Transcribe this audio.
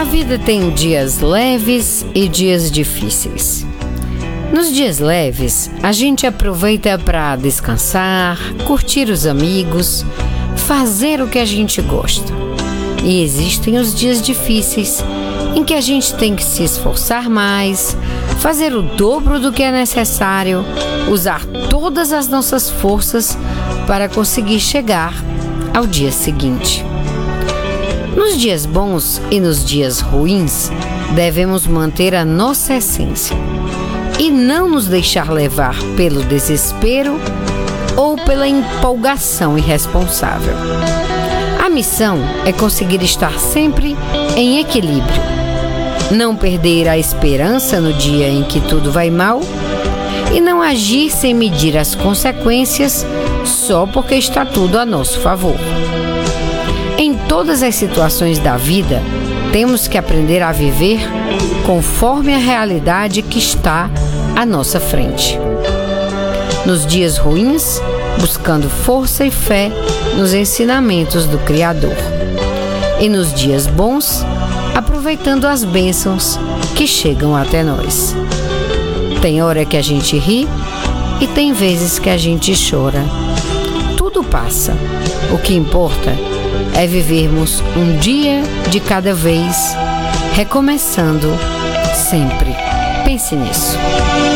A vida tem dias leves e dias difíceis. Nos dias leves, a gente aproveita para descansar, curtir os amigos, fazer o que a gente gosta. E existem os dias difíceis, em que a gente tem que se esforçar mais, fazer o dobro do que é necessário, usar todas as nossas forças para conseguir chegar ao dia seguinte. Nos dias bons e nos dias ruins, devemos manter a nossa essência e não nos deixar levar pelo desespero ou pela empolgação irresponsável. A missão é conseguir estar sempre em equilíbrio, não perder a esperança no dia em que tudo vai mal e não agir sem medir as consequências só porque está tudo a nosso favor. Em todas as situações da vida, temos que aprender a viver conforme a realidade que está à nossa frente. Nos dias ruins, buscando força e fé nos ensinamentos do Criador. E nos dias bons, aproveitando as bênçãos que chegam até nós. Tem hora que a gente ri e tem vezes que a gente chora. Tudo passa. O que importa é vivermos um dia de cada vez, recomeçando sempre. Pense nisso.